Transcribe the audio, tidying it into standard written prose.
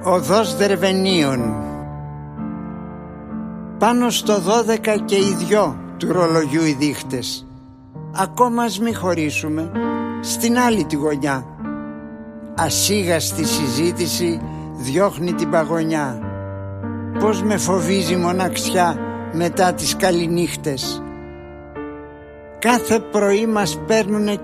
Οδός Δερβενίων. Πάνω στο 12 και οι δυο του ρολογιού οι δείχτες. Ακόμα ας μη χωρίσουμε, στην άλλη τη γωνιά. Ασίγαστη συζήτηση διώχνει την παγωνιά. Πώς με φοβίζει μοναξιά μετά τις καληνύχτες. Κάθε πρωί μας παίρνουνε